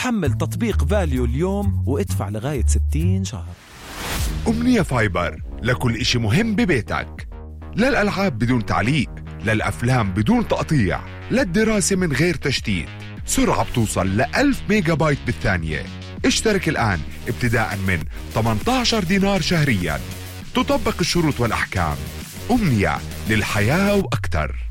حمل تطبيق فاليو اليوم وادفع لغاية 60 شهر. أمنية فايبر لكل إشي مهم ببيتك، للألعاب بدون تعليق، للأفلام بدون تقطيع، للدراسة من غير تشتيت، سرعة بتوصل ل1000 ميجا بايت بالثانية. اشترك الآن ابتداء من 18 دينار شهريا. تطبق الشروط والأحكام. أمنية، للحياة وأكثر.